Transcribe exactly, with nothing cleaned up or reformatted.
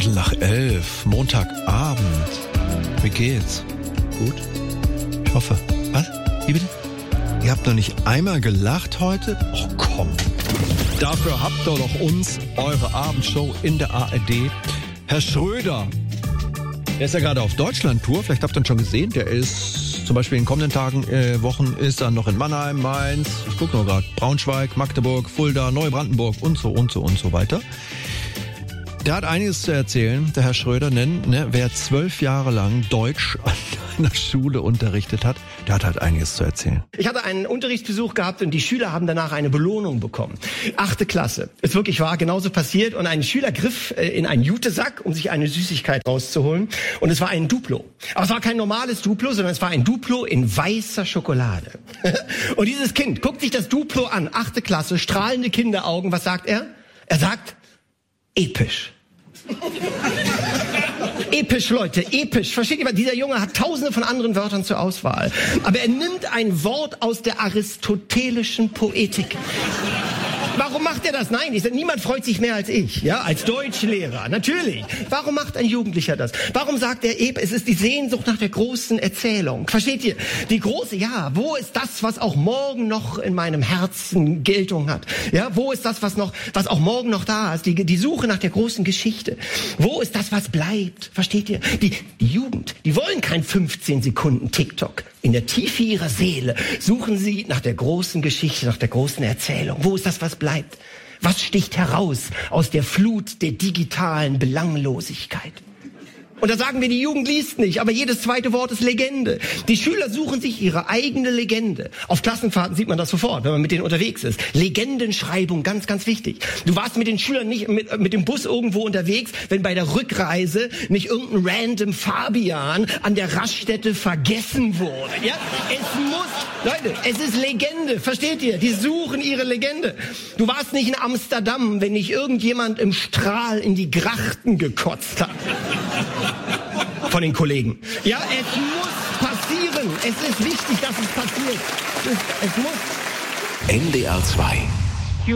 Viertel nach elf, Montagabend. Wie geht's? Gut? Ich hoffe. Was? Wie bitte? Ihr habt noch nicht einmal gelacht heute? Oh komm. Dafür habt ihr doch uns, eure Abendshow in der A R D. Herr Schröder, der ist ja gerade auf Deutschland-Tour. Vielleicht habt ihr ihn schon gesehen. Der ist zum Beispiel in den kommenden Tagen, äh, Wochen ist er noch in Mannheim, Mainz, ich gucke noch gerade, Braunschweig, Magdeburg, Fulda, Neubrandenburg und so und so und so weiter. Der hat einiges zu erzählen, der Herr Schröder, denn ne, wer zwölf Jahre lang Deutsch an einer Schule unterrichtet hat, der hat halt einiges zu erzählen. Ich hatte einen Unterrichtsbesuch gehabt und die Schüler haben danach eine Belohnung bekommen. Achte Klasse. Ist wirklich wahr, genauso passiert. Und ein Schüler griff in einen Jutesack, um sich eine Süßigkeit rauszuholen. Und es war ein Duplo. Aber es war kein normales Duplo, sondern es war ein Duplo in weißer Schokolade. Und dieses Kind guckt sich das Duplo an, achte Klasse, strahlende Kinderaugen. Was sagt er? Er sagt, episch. Episch, Leute, episch. Versteht ihr? Dieser Junge hat tausende von anderen Wörtern zur Auswahl. Aber er nimmt ein Wort aus der aristotelischen Poetik. Warum macht er das? Nein, ich sage, niemand freut sich mehr als ich, ja, als Deutschlehrer. Natürlich. Warum macht ein Jugendlicher das? Warum sagt er, es ist die Sehnsucht nach der großen Erzählung? Versteht ihr? Die große, ja, wo ist das, was auch morgen noch in meinem Herzen Geltung hat? Ja, wo ist das, was noch, was auch morgen noch da ist? Die, die Suche nach der großen Geschichte. Wo ist das, was bleibt? Versteht ihr? Die, die Jugend, die wollen kein fünfzehn Sekunden TikTok. In der Tiefe ihrer Seele suchen sie nach der großen Geschichte, nach der großen Erzählung. Wo ist das, was bleibt? Was sticht heraus aus der Flut der digitalen Belanglosigkeit? Und da sagen wir, die Jugend liest nicht, aber jedes zweite Wort ist Legende. Die Schüler suchen sich ihre eigene Legende. Auf Klassenfahrten sieht man das sofort, wenn man mit denen unterwegs ist. Legendenschreibung, ganz, ganz wichtig. Du warst mit den Schülern nicht mit, mit dem Bus irgendwo unterwegs, wenn bei der Rückreise nicht irgendein random Fabian an der Raststätte vergessen wurde. Ja, es muss, Leute, es ist Legende, versteht ihr? Die suchen ihre Legende. Du warst nicht in Amsterdam, wenn nicht irgendjemand im Strahl in die Grachten gekotzt hat. Von den Kollegen. Ja, es muss passieren. Es ist wichtig, dass es passiert. Es, es muss. N D R zwei